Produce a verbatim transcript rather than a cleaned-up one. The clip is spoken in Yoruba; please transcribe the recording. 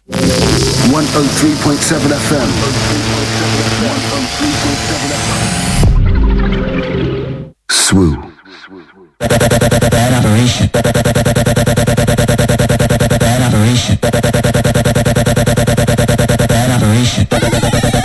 one oh three point seven F M. Swoo. Bad operation.